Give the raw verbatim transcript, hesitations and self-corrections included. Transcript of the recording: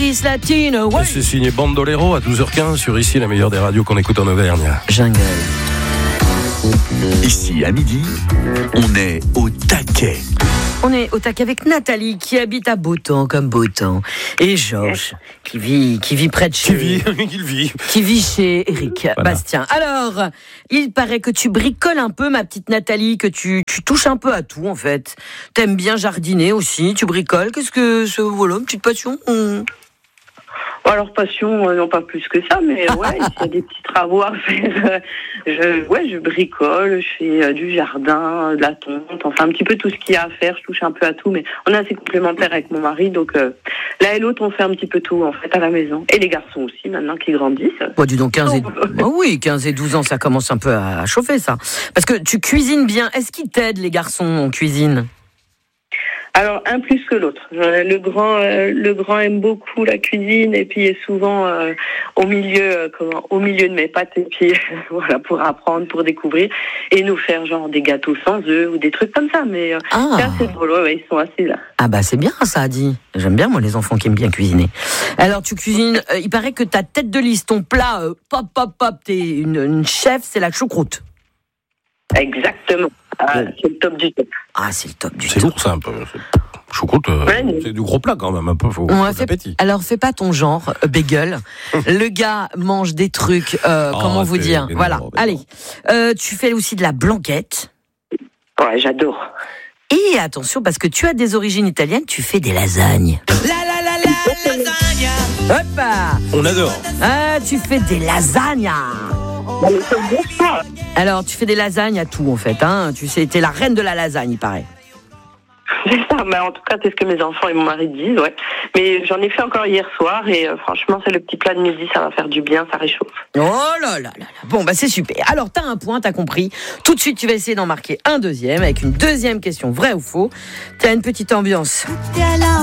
Ladies Latino. Ouais. C'est signé Bandolero à douze heures quinze sur Ici, la meilleure des radios qu'on écoute en Auvergne. Jungle. Ici, à midi, on est au taquet. On est au taquet avec Nathalie qui habite à Beautemps comme Beautemps et Georges qui vit qui vit près de chez Qui vit, qui vit. qui vit chez Eric Voilà. Bastien. Alors, il paraît que tu bricoles un peu, ma petite Nathalie, que tu tu touches un peu à tout en fait. T'aimes bien jardiner aussi, tu bricoles. Qu'est-ce que ce voilà, une petite passion? On... Alors passion, euh, non pas plus que ça, mais ouais, il y a des petits travaux à faire. euh, Je, ouais, je bricole, je fais euh, du jardin, de la tonte, enfin un petit peu tout ce qu'il y a à faire. Je touche un peu à tout, mais on est assez complémentaires avec mon mari, donc euh, l'un et l'autre on fait un petit peu tout en fait à la maison. Et les garçons aussi maintenant qui grandissent. Bon, dis donc quinze et Non. oh oui, quinze et douze ans, ça commence un peu à chauffer ça. Parce que tu cuisines bien. Est-ce qu'ils t'aident les garçons en cuisine? Alors un plus que l'autre. Euh, Le grand, euh, le grand aime beaucoup la cuisine et puis est souvent euh, au milieu, euh, comment, au milieu de mes pâtes et puis voilà pour apprendre, pour découvrir et nous faire genre des gâteaux sans œufs ou des trucs comme ça. Mais euh, Ah. c'est assez drôle, ouais, ouais, ils sont assez là. Ah bah c'est bien ça, dit. J'aime bien moi les enfants qui aiment bien cuisiner. Alors tu cuisines, euh, il paraît que ta tête de liste, ton plat, euh, pop pop pop, t'es une, une chef, c'est la choucroute. Exactement. Ah, Ouais. c'est le top du top. Ah c'est le top du C'est top. lourd ça un peu. C'est- Choucroute, euh, Ouais, mais- c'est du gros plat quand même, un peu. Faut, Ouais, faut fais- d'appétit. alors fais pas ton genre euh, bagel. Le gars mange des trucs, euh, Oh, comment vous c'est- dire? mais non, Voilà. mais non. Allez, Euh, tu fais aussi de la blanquette. Ouais, j'adore. Et attention parce que tu as des origines italiennes, tu fais des lasagnes. Hop. On adore. Ah, tu fais des lasagnes. Alors, tu fais des lasagnes à tout, en fait. Hein. Tu sais, t'es la reine de la lasagne, il paraît. C'est ça, mais en tout cas, c'est ce que mes enfants et mon mari disent, ouais. Mais j'en ai fait encore hier soir et euh, franchement, c'est le petit plat de midi, ça va faire du bien, ça réchauffe. Oh là là là là. Bon, bah c'est super. Alors, t'as un point, t'as compris. Tout de suite, tu vas essayer d'en marquer un deuxième avec une deuxième question, vrai ou faux. T'as une petite ambiance.